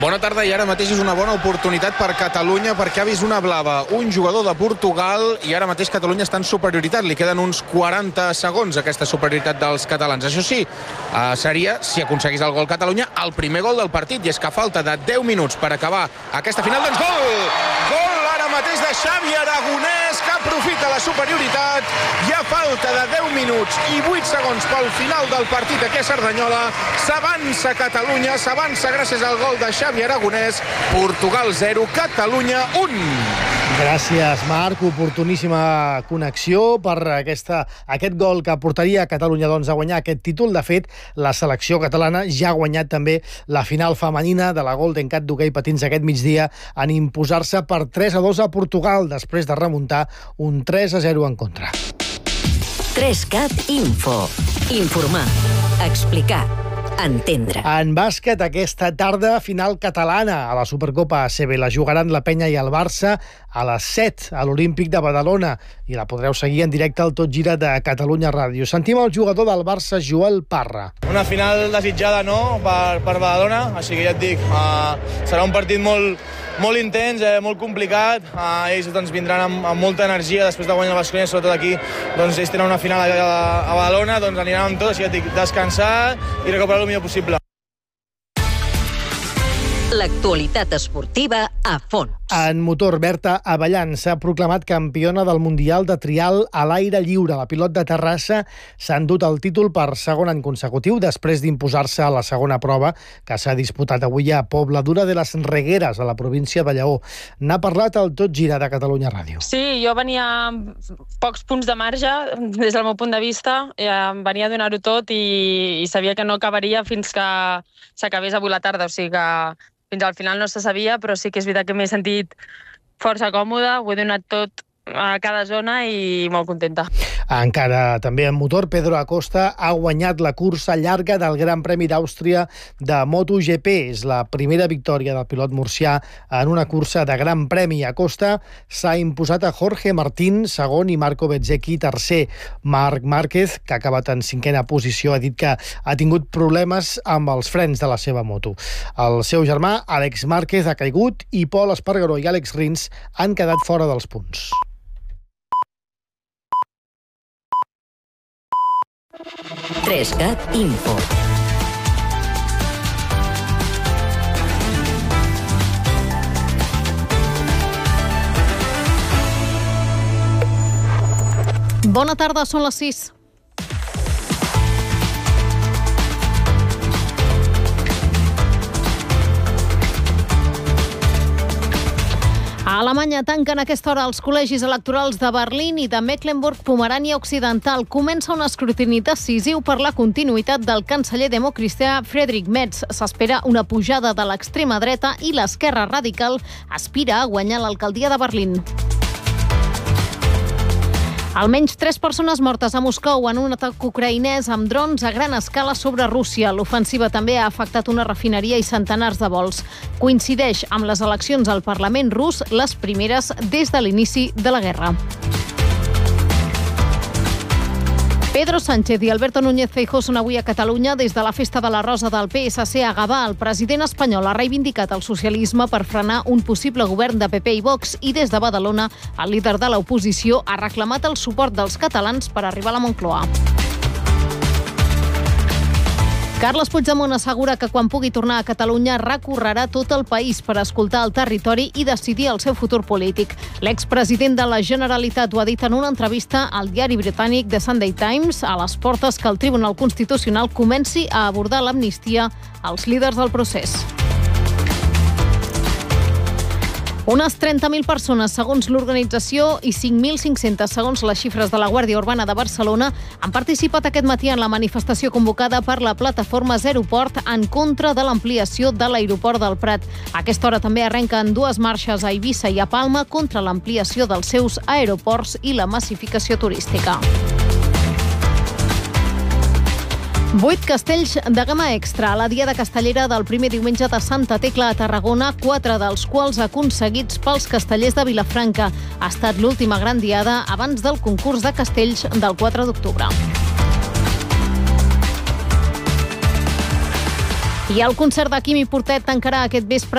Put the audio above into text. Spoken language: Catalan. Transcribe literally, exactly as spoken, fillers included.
Bona tarda, i ara mateix és una bona oportunitat per Catalunya perquè ha vist una blava un jugador de Portugal i ara mateix Catalunya està en superioritat. Li queden uns quaranta segons aquesta superioritat dels catalans. Això sí, eh, seria, si aconseguís el gol Catalunya, el primer gol del partit, i és que a falta de deu minuts per acabar aquesta final, doncs gol! Gol ara mateix de Xavi Aragonès, que aprofita la superioritat i a falta de deu minuts i vuit segons pel final del partit aquí a Cerdanyola, s'avança Catalunya, s'avança gràcies al gol de Xavi Aragonès. Portugal zero, Catalunya un. Gràcies, Marc. Oportuníssima connexió per aquesta, aquest gol que portaria Catalunya doncs, a guanyar aquest títol. De fet, la selecció catalana ja ha guanyat també la final femenina de la Golden Cat d'hoquei patins aquest migdia en imposar-se per tres a dos a Portugal després de remuntar un tres a zero en contra. tres cat Info. Informar. Explicar. Entendre. En bàsquet, aquesta tarda, final catalana a la Supercopa A C B. La jugaran la Penya i el Barça a les set a l'Olímpic de Badalona i la podreu seguir en directe al Tot Gira de Catalunya Ràdio. Sentim el jugador del Barça, Joel Parra. Una final desitjada, no?, per, per Badalona, així que ja et dic, uh, serà un partit molt, molt intens, eh, molt complicat. Uh, ells doncs, vindran amb, amb molta energia després de guanyar el Baskonia, sobretot aquí. Doncs ells tenen una final a, a, a Badalona, doncs aniran amb tot, així que ja et dic, descansar i recuperar el millor possible. L'actualitat esportiva a fons. En motor, Berta Avellan s'ha proclamat campiona del Mundial de Trial a l'aire lliure. La pilot de Terrassa s'ha endut el títol per segon any consecutiu després d'imposar-se a la segona prova que s'ha disputat avui a Pobladura de les Regueres, a la província de Lleó. N'ha parlat el Tot Gira de Catalunya Ràdio. Sí, jo venia amb pocs punts de marge des del meu punt de vista. Em venia a donar-ho tot i, i sabia que no acabaria fins que s'acabés avui la tarda. O sigui que fins al final no se sabia, però sí que és veritat que m'he sentit força còmoda, ho he donat tot a cada zona i molt contenta. Encara també en motor, Pedro Acosta ha guanyat la cursa llarga del Gran Premi d'Àustria de MotoGP. És la primera victòria del pilot murcià en una cursa de Gran Premi. Acosta s'ha imposat a Jorge Martín, segon, i Marco Bezzecchi, tercer. Marc Márquez, que ha acabat en cinquena posició, ha dit que ha tingut problemes amb els frens de la seva moto. El seu germà, Àlex Márquez, ha caigut i Pol Espargaró i Àlex Rins han quedat fora dels punts. tres cat Info. Bona tarda, són les sis. A Alemanya tanquen a aquesta hora els col·legis electorals de Berlín i de Mecklenburg-Pomerània Occidental. Comença un escrutini decisiu per la continuïtat del canceller democristià Friedrich Merz. S'espera una pujada de l'extrema dreta i l'esquerra radical aspira a guanyar l'alcaldia de Berlín. Almenys tres persones mortes a Moscou en un atac ucraïnès amb drons a gran escala sobre Rússia. L'ofensiva també ha afectat una refineria i centenars de vols. Coincideix amb les eleccions al Parlament rus, les primeres des de l'inici de la guerra. Pedro Sánchez i Alberto Núñez Feijóo són avui a Catalunya des de la Festa de la Rosa del P S C a Gavà. El president espanyol ha reivindicat el socialisme per frenar un possible govern de P P i Vox i des de Badalona el líder de l'oposició ha reclamat el suport dels catalans per arribar a la Moncloa. Carles Puigdemont assegura que quan pugui tornar a Catalunya recorrerà tot el país per escoltar el territori i decidir el seu futur polític. L'expresident de la Generalitat ho ha dit en una entrevista al diari britànic The Sunday Times a les portes que el Tribunal Constitucional comenci a abordar l'amnistia als líders del procés. Unes trenta mil persones, segons l'organització, i cinc mil cinc-centes, segons les xifres de la Guàrdia Urbana de Barcelona, han participat aquest matí en la manifestació convocada per la plataforma Zero Port en contra de l'ampliació de l'aeroport del Prat. A aquesta hora també arrenquen dues marxes a Eivissa i a Palma contra l'ampliació dels seus aeroports i la massificació turística. Vuit castells de gamma extra a la Diada Castellera del primer diumenge de Santa Tecla a Tarragona, quatre dels quals aconseguits pels castellers de Vilafranca. Ha estat l'última gran diada abans del concurs de castells del quatre d'octubre. I el concert de Quimi Portet tancarà aquest vespre